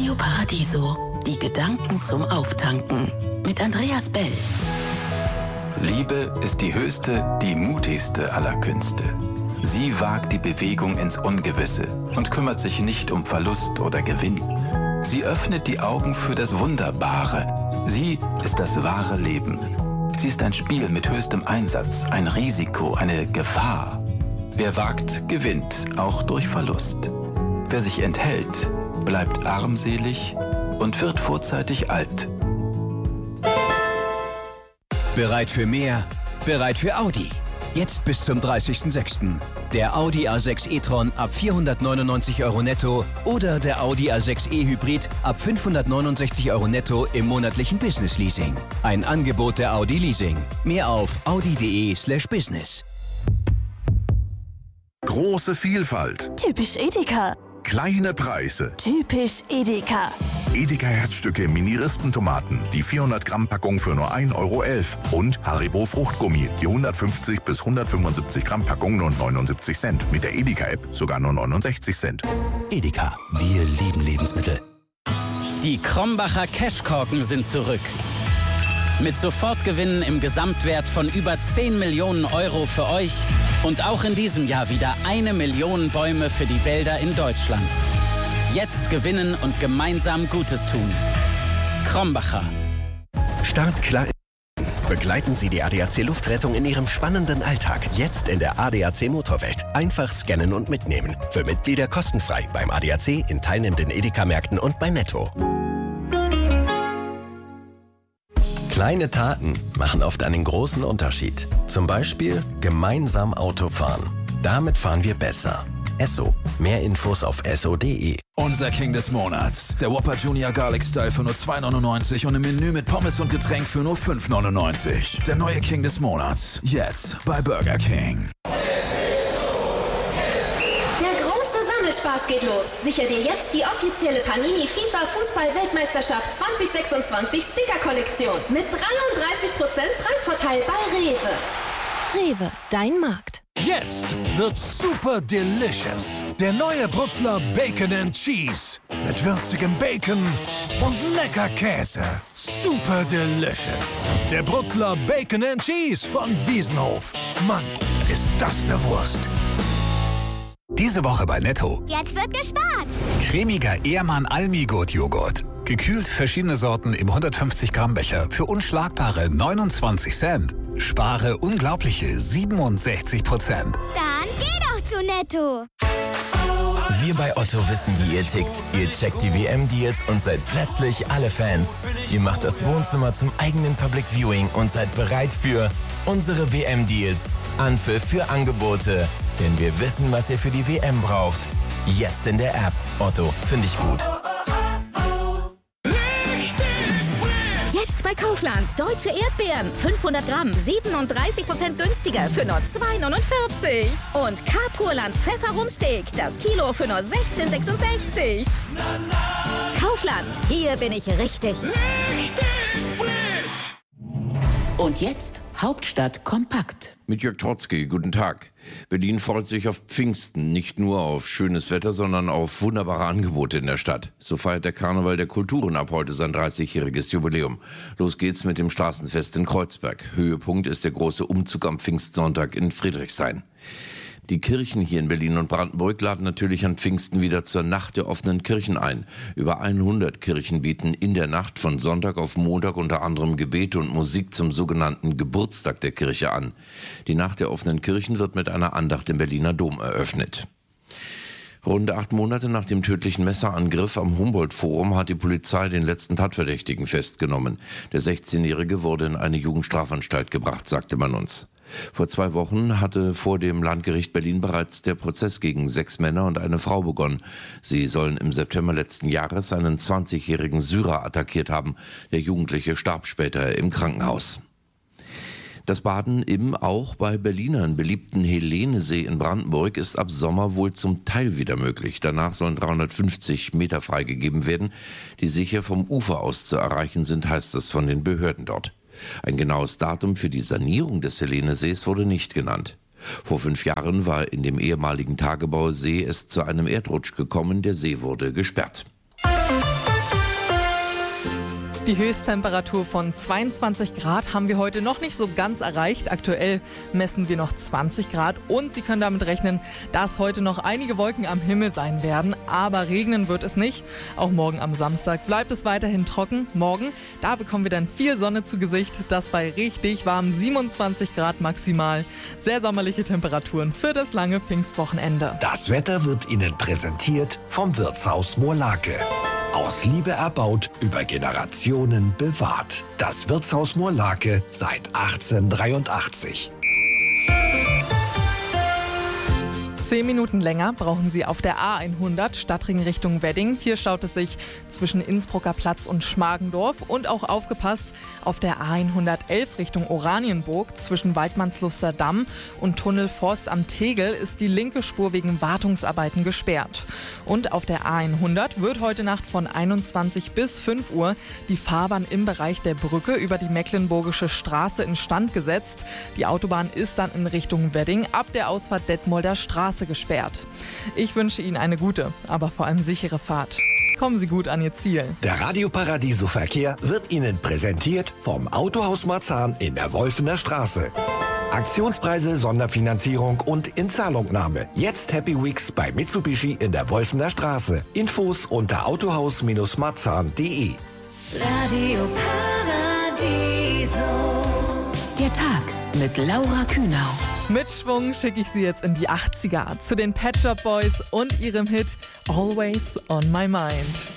Radio Paradiso. Die Gedanken zum Auftanken. Mit Andreas Bell. Liebe ist die höchste, die mutigste aller Künste. Sie wagt die Bewegung ins Ungewisse und kümmert sich nicht um Verlust oder Gewinn. Sie öffnet die Augen für das Wunderbare. Sie ist das wahre Leben. Sie ist ein Spiel mit höchstem Einsatz, ein Risiko, eine Gefahr. Wer wagt, gewinnt, auch durch Verlust. Wer sich enthält, bleibt armselig und wird vorzeitig alt. Bereit für mehr? Bereit für Audi. Jetzt bis zum 30.06. Der Audi A6 e-tron ab 499 € netto oder der Audi A6 e-Hybrid ab 569 € netto im monatlichen Business-Leasing. Ein Angebot der Audi Leasing. Mehr auf audi.de/business. Große Vielfalt. Typisch Edeka. Kleine Preise. Typisch Edeka. Edeka Herzstücke Mini-Rispentomaten, die 400-Gramm-Packung für nur 1,11 € und Haribo Fruchtgummi, die 150 bis 175 Gramm Packung nur 79 Cent. Mit der Edeka-App sogar nur 69 Cent. Edeka, wir lieben Lebensmittel. Die Krombacher Cashkorken sind zurück. Mit Sofortgewinnen im Gesamtwert von über 10 Millionen € für euch und auch in diesem Jahr wieder 1 Million Bäume für die Wälder in Deutschland. Jetzt gewinnen und gemeinsam Gutes tun. Krombacher. Startklar. Begleiten Sie die ADAC Luftrettung in Ihrem spannenden Alltag. Jetzt in der ADAC Motorwelt. Einfach scannen und mitnehmen. Für Mitglieder kostenfrei beim ADAC, in teilnehmenden Edeka-Märkten und bei Netto. Kleine Taten machen oft einen großen Unterschied. Zum Beispiel gemeinsam Auto fahren. Damit fahren wir besser. Esso. Mehr Infos auf esso.de. Unser King des Monats. Der Whopper Junior Garlic Style für nur 2,99 € und im Menü mit Pommes und Getränk für nur 5,99 €. Der neue King des Monats. Jetzt bei Burger King. Der große Sammelspaß geht los. Sicher dir jetzt die offizielle Panini FIFA Fußball-Weltmeisterschaft 2026 Sticker-Kollektion. Mit 33% Preisvorteil bei Rewe. Rewe, dein Markt. Jetzt wird super delicious. Der neue Brutzler Bacon and Cheese. Mit würzigem Bacon und lecker Käse. Super delicious. Der Brutzler Bacon and Cheese von Wiesenhof. Mann, ist das eine Wurst. Diese Woche bei Netto. Jetzt wird gespart. Cremiger Ehrmann Almi-Gut-Joghurt. Gekühlt verschiedene Sorten im 150 Gramm Becher für unschlagbare 29 Cent. Spare unglaubliche 67%. Dann geh doch zu Netto. Wir bei Otto wissen, wie ihr tickt. Ihr checkt die WM-Deals und seid plötzlich alle Fans. Ihr macht das Wohnzimmer zum eigenen Public Viewing und seid bereit für unsere WM-Deals. Anpfiff für Angebote. Denn wir wissen, was ihr für die WM braucht. Jetzt in der App. Otto, finde ich gut. Jetzt bei Kaufland. Deutsche Erdbeeren. 500 Gramm. 37% günstiger für nur 2,49 €. Und Carpurland Pfefferrumsteak. Das Kilo für nur 16,66 €. Kaufland. Hier bin ich richtig. Und jetzt Hauptstadt kompakt. Mit Jörg Trotzki, guten Tag. Berlin freut sich auf Pfingsten, nicht nur auf schönes Wetter, sondern auf wunderbare Angebote in der Stadt. So feiert der Karneval der Kulturen ab heute sein 30-jähriges Jubiläum. Los geht's mit dem Straßenfest in Kreuzberg. Höhepunkt ist der große Umzug am Pfingstsonntag in Friedrichshain. Die Kirchen hier in Berlin und Brandenburg laden natürlich an Pfingsten wieder zur Nacht der offenen Kirchen ein. Über 100 Kirchen bieten in der Nacht von Sonntag auf Montag unter anderem Gebete und Musik zum sogenannten Geburtstag der Kirche an. Die Nacht der offenen Kirchen wird mit einer Andacht im Berliner Dom eröffnet. Rund 8 Monate nach dem tödlichen Messerangriff am Humboldt-Forum hat die Polizei den letzten Tatverdächtigen festgenommen. Der 16-Jährige wurde in eine Jugendstrafanstalt gebracht, sagte man uns. Vor 2 Wochen hatte vor dem Landgericht Berlin bereits der Prozess gegen 6 Männer und eine Frau begonnen. Sie sollen im September letzten Jahres einen 20-jährigen Syrer attackiert haben. Der Jugendliche starb später im Krankenhaus. Das Baden im auch bei Berlinern beliebten Helenesee in Brandenburg ist ab Sommer wohl zum Teil wieder möglich. Danach sollen 350 Meter freigegeben werden, die sicher vom Ufer aus zu erreichen sind, heißt es von den Behörden dort. Ein genaues Datum für die Sanierung des Helenesees wurde nicht genannt. Vor 5 Jahren war in dem ehemaligen Tagebausee es zu einem Erdrutsch gekommen, der See wurde gesperrt. Die Höchsttemperatur von 22 Grad haben wir heute noch nicht so ganz erreicht. Aktuell messen wir noch 20 Grad und Sie können damit rechnen, dass heute noch einige Wolken am Himmel sein werden. Aber regnen wird es nicht. Auch morgen am Samstag bleibt es weiterhin trocken. Morgen, da bekommen wir dann viel Sonne zu Gesicht. Das bei richtig warm 27 Grad maximal. Sehr sommerliche Temperaturen für das lange Pfingstwochenende. Das Wetter wird Ihnen präsentiert vom Wirtshaus Moorlake. Aus Liebe erbaut, über Generationen bewahrt. Das Wirtshaus Moorlake seit 1883. 10 Minuten länger brauchen Sie auf der A100 Stadtring Richtung Wedding. Hier schaut es sich zwischen Innsbrucker Platz und Schmargendorf. Und auch aufgepasst, auf der A111 Richtung Oranienburg zwischen Waldmannsluster Damm und Tunnel Forst am Tegel ist die linke Spur wegen Wartungsarbeiten gesperrt. Und auf der A100 wird heute Nacht von 21 bis 5 Uhr die Fahrbahn im Bereich der Brücke über die Mecklenburgische Straße instand gesetzt. Die Autobahn ist dann in Richtung Wedding ab der Ausfahrt Detmolder Straße gesperrt. Ich wünsche Ihnen eine gute, aber vor allem sichere Fahrt. Kommen Sie gut an Ihr Ziel. Der Radio Paradiso Verkehr wird Ihnen präsentiert vom Autohaus Marzahn in der Wolfener Straße. Aktionspreise, Sonderfinanzierung und Inzahlungnahme. Jetzt Happy Weeks bei Mitsubishi in der Wolfener Straße. Infos unter autohaus-marzahn.de. Radio Paradiso. Der Tag mit Laura Kühnau. Mit Schwung schicke ich Sie jetzt in die 80er zu den Pet Shop Boys und ihrem Hit Always on My Mind.